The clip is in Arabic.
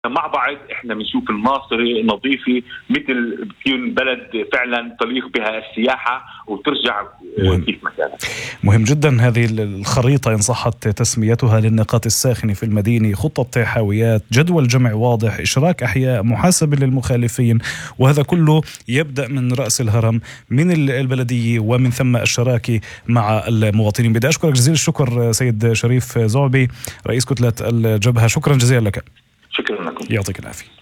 مع بعض احنا بنشوف الماصري نظيفه مثل بتكون بلد فعلا تليق بها السياحه وترجع كيف ما كانت. مهم جدا هذه الخريطه ان صحت تسميتها للنقاط الساخنه في المدينه، خطه حاويات، جدول جمع واضح، اشراك احياء، محاسبه للمخالفين، وهذا كله يبدا من راس الهرم من البلديه ومن ثم الشراكه مع المواطنين. بدي اشكرك جزيل الشكر سيد شريف زعبي رئيس كتله الجبهه، شكرا جزيلا لك. شكرا لكم. يعطيك العافية.